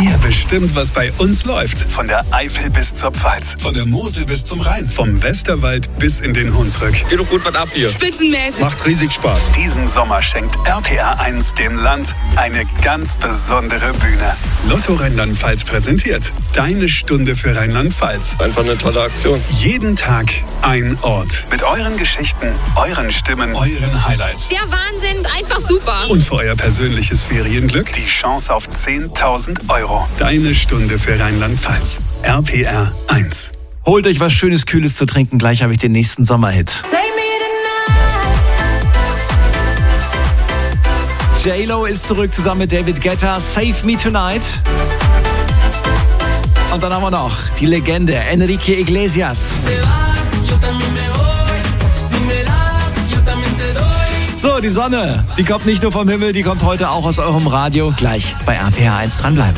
Ihr bestimmt, was bei uns läuft. Von der Eifel bis zur Pfalz. Von der Mosel bis zum Rhein. Vom Westerwald bis in den Hunsrück. Geht doch gut was ab hier. Spitzenmäßig. Macht riesig Spaß. Diesen Sommer schenkt RPR1 dem Land eine ganz besondere Bühne. Lotto Rheinland-Pfalz präsentiert Deine Stunde für Rheinland-Pfalz. Einfach eine tolle Aktion. Jeden Tag ein Ort. Mit euren Geschichten, euren Stimmen, euren Highlights. Der Wahnsinn, einfach super. Und für euer persönliches Ferienglück die Chance auf 10.000 Euro. Deine Stunde für Rheinland-Pfalz. RPR1. Holt euch was Schönes, Kühles zu trinken. Gleich habe ich den nächsten Sommerhit. J-Lo ist zurück zusammen mit David Guetta. Save Me Tonight. Und dann haben wir noch die Legende Enrique Iglesias. So, die Sonne, die kommt nicht nur vom Himmel, die kommt heute auch aus eurem Radio. Gleich bei RPR1 dranbleiben.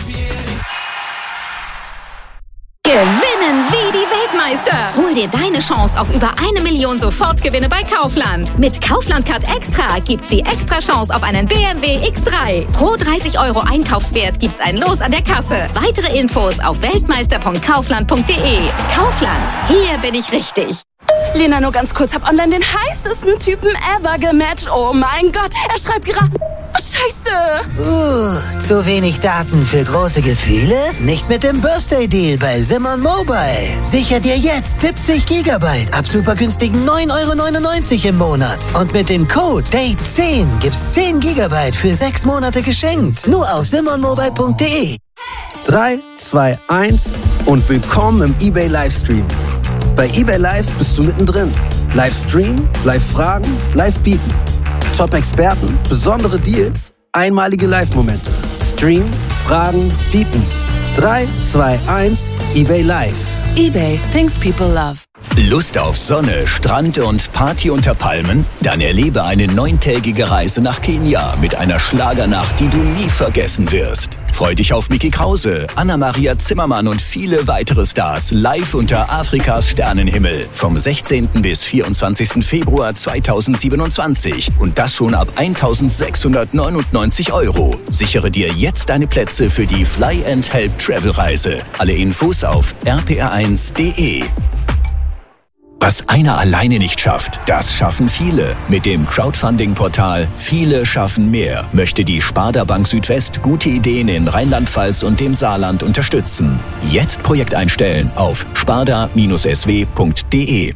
Gewinnen wie die Weltmeister. Hol dir deine Chance auf über 1 Million Sofortgewinne bei Kaufland. Mit Kaufland Card Extra gibt's die extra Chance auf einen BMW X3. Pro 30 Euro Einkaufswert gibt's ein Los an der Kasse. Weitere Infos auf weltmeister.kaufland.de. Kaufland, hier bin ich richtig. Lena, nur ganz kurz, hab online den heißesten Typen ever gematcht. Oh mein Gott, er schreibt gerade... Oh, Scheiße! Zu wenig Daten für große Gefühle? Nicht mit dem Birthday-Deal bei Simon Mobile. Sicher dir jetzt 70 Gigabyte ab super günstigen 9,99 € im Monat. Und mit dem Code DATE10 gibt's 10 Gigabyte für 6 Monate geschenkt. Nur auf simonmobile.de. 3, 2, 1 und willkommen im eBay Livestream. Bei eBay Live bist du mittendrin. Live streamen, live fragen, live bieten. Top-Experten, besondere Deals, einmalige Live-Momente. Stream, fragen, bieten. 3, 2, 1, eBay Live. eBay, things people love. Lust auf Sonne, Strand und Party unter Palmen? Dann erlebe eine 9-tägige Reise nach Kenia mit einer Schlagernacht, die du nie vergessen wirst. Freu dich auf Micky Krause, Anna-Maria Zimmermann und viele weitere Stars live unter Afrikas Sternenhimmel vom 16. bis 24. Februar 2027. Und das schon ab 1.699 €. Sichere dir jetzt deine Plätze für die Fly and Help Travel Reise. Alle Infos auf rpr1.de. Was einer alleine nicht schafft, das schaffen viele. Mit dem Crowdfunding-Portal Viele schaffen mehr möchte die Sparda Bank Südwest gute Ideen in Rheinland-Pfalz und dem Saarland unterstützen. Jetzt Projekt einstellen auf sparda-sw.de.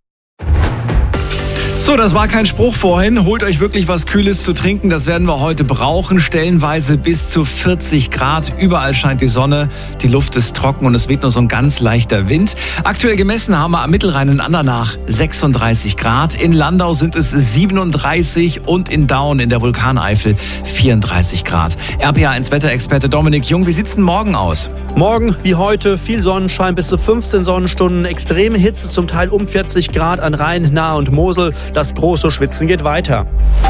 So, das war kein Spruch vorhin. Holt euch wirklich was Kühles zu trinken. Das werden wir heute brauchen. Stellenweise bis zu 40 Grad. Überall scheint die Sonne. Die Luft ist trocken und es weht nur so ein ganz leichter Wind. Aktuell gemessen haben wir am Mittelrhein in Andernach 36 Grad. In Landau sind es 37 und in Daun in der Vulkaneifel 34 Grad. RPR1 Wetterexperte Dominik Jung, wie sieht's denn morgen aus? Morgen wie heute viel Sonnenschein, bis zu 15 Sonnenstunden, extreme Hitze, zum Teil um 40 Grad an Rhein, Nahe und Mosel. Das große Schwitzen geht weiter.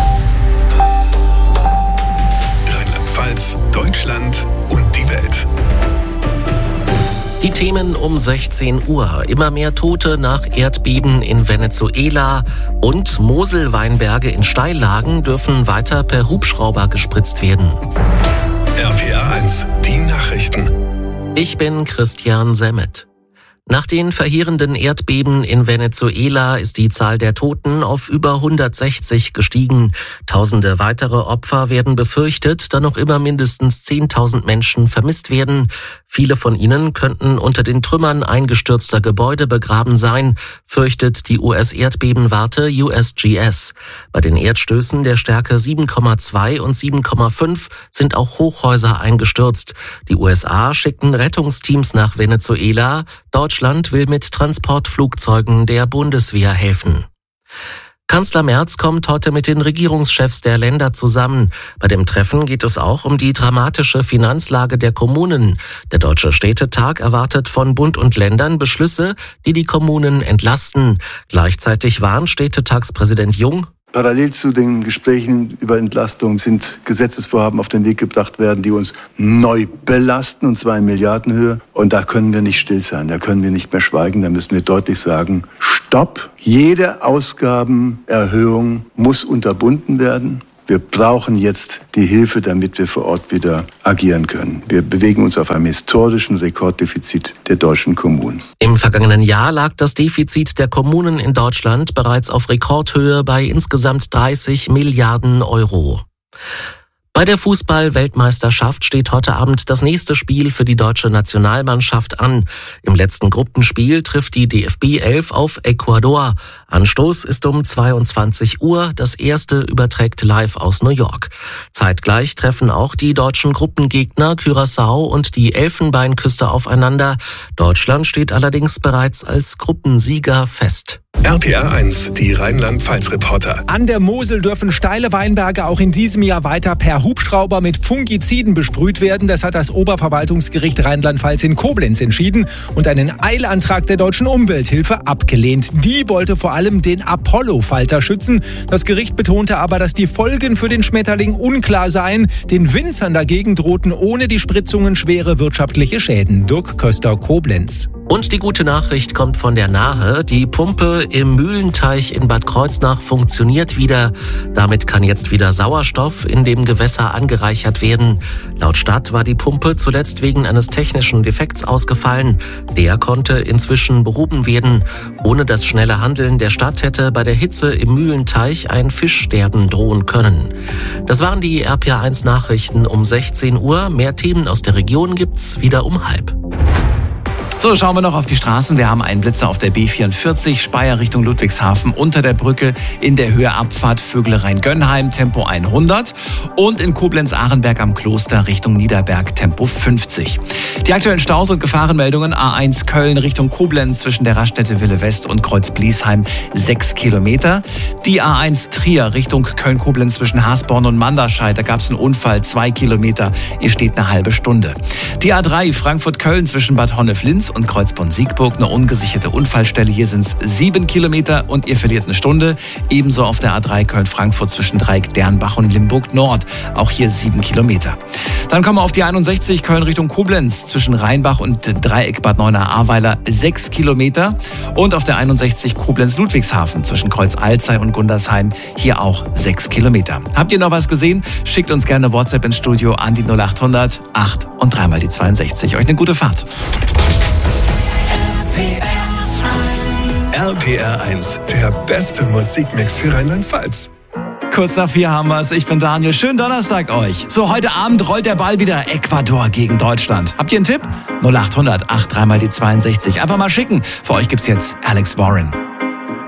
Rheinland-Pfalz, Deutschland und die Welt. Die Themen um 16 Uhr. Immer mehr Tote nach Erdbeben in Venezuela und Moselweinberge in Steillagen dürfen weiter per Hubschrauber gespritzt werden. RPR1, die Nachrichten. Ich bin Christian Semmet. Nach den verheerenden Erdbeben in Venezuela ist die Zahl der Toten auf über 160 gestiegen. Tausende weitere Opfer werden befürchtet, da noch immer mindestens 10.000 Menschen vermisst werden. Viele von ihnen könnten unter den Trümmern eingestürzter Gebäude begraben sein, fürchtet die US-Erdbebenwarte USGS. Bei den Erdstößen der Stärke 7,2 und 7,5 sind auch Hochhäuser eingestürzt. Die USA schickten Rettungsteams nach Venezuela. Deutschland will mit Transportflugzeugen der Bundeswehr helfen. Kanzler Merz kommt heute mit den Regierungschefs der Länder zusammen. Bei dem Treffen geht es auch um die dramatische Finanzlage der Kommunen. Der Deutsche Städtetag erwartet von Bund und Ländern Beschlüsse, die die Kommunen entlasten. Gleichzeitig warnt Städtetagspräsident Jung: Parallel zu den Gesprächen über Entlastung sind Gesetzesvorhaben auf den Weg gebracht werden, die uns neu belasten, und zwar in Milliardenhöhe. Und da können wir nicht still sein, da können wir nicht mehr schweigen, da müssen wir deutlich sagen, Stopp! Jede Ausgabenerhöhung muss unterbunden werden. Wir brauchen jetzt die Hilfe, damit wir vor Ort wieder agieren können. Wir bewegen uns auf einem historischen Rekorddefizit der deutschen Kommunen. Im vergangenen Jahr lag das Defizit der Kommunen in Deutschland bereits auf Rekordhöhe bei insgesamt 30 Milliarden Euro. Bei der Fußball-Weltmeisterschaft steht heute Abend das nächste Spiel für die deutsche Nationalmannschaft an. Im letzten Gruppenspiel trifft die DFB 11 auf Ecuador. Anstoß ist um 22 Uhr. Das erste überträgt live aus New York. Zeitgleich treffen auch die deutschen Gruppengegner Curaçao und die Elfenbeinküste aufeinander. Deutschland steht allerdings bereits als Gruppensieger fest. RPA 1, die Rheinland-Pfalz-Reporter. An der Mosel dürfen steile Weinberge auch in diesem Jahr weiter per Hubschrauber mit Fungiziden besprüht werden. Das hat das Oberverwaltungsgericht Rheinland-Pfalz in Koblenz entschieden und einen Eilantrag der Deutschen Umwelthilfe abgelehnt. Die wollte vor allem den Apollo-Falter schützen. Das Gericht betonte aber, dass die Folgen für den Schmetterling unklar seien. Den Winzern dagegen drohten ohne die Spritzungen schwere wirtschaftliche Schäden. Dirk Köster, Koblenz. Und die gute Nachricht kommt von der Nahe. Die Pumpe im Mühlenteich in Bad Kreuznach funktioniert wieder. Damit kann jetzt wieder Sauerstoff in dem Gewässer angereichert werden. Laut Stadt war die Pumpe zuletzt wegen eines technischen Defekts ausgefallen. Der konnte inzwischen behoben werden. Ohne das schnelle Handeln der Stadt hätte bei der Hitze im Mühlenteich ein Fischsterben drohen können. Das waren die RPA 1 Nachrichten um 16 Uhr. Mehr Themen aus der Region gibt's wieder um 12:30. So, schauen wir noch auf die Straßen. Wir haben einen Blitzer auf der B44, Speyer Richtung Ludwigshafen, unter der Brücke in der Höhe Abfahrt Vögelerein-Gönnheim, Tempo 100. Und in Koblenz-Ahrenberg am Kloster Richtung Niederberg, Tempo 50. Die aktuellen Staus und Gefahrenmeldungen: A1 Köln Richtung Koblenz zwischen der Raststätte Wille West und Kreuz-Bliesheim 6 Kilometer. Die A1 Trier Richtung Köln-Koblenz zwischen Hasborn und Manderscheid, da gab es einen Unfall, 2 Kilometer. Ihr steht eine halbe Stunde. Die A3 Frankfurt-Köln zwischen Bad Honnef-Linz und Kreuzborn-Siegburg, eine ungesicherte Unfallstelle. Hier sind es 7 Kilometer und ihr verliert eine Stunde. Ebenso auf der A3 Köln-Frankfurt zwischen Dreieck-Dernbach und Limburg-Nord. Auch hier 7 Kilometer. Dann kommen wir auf die 61 Köln Richtung Koblenz zwischen Rheinbach und Dreieck Bad Neuenahr-Ahrweiler 6 Kilometer. Und auf der 61 Koblenz-Ludwigshafen zwischen Kreuz-Alzey und Gundersheim hier auch 6 Kilometer. Habt ihr noch was gesehen? Schickt uns gerne WhatsApp ins Studio an die 0800 8 und 3 mal die 62. Euch eine gute Fahrt. RPR 1, der beste Musikmix für Rheinland-Pfalz. Kurz nach 4 haben wir es. Ich bin Daniel. Schönen Donnerstag euch. So, heute Abend rollt der Ball wieder. Ecuador gegen Deutschland. Habt ihr einen Tipp? 0800 8 3 mal die 62. Einfach mal schicken. Für euch gibt's jetzt Alex Warren.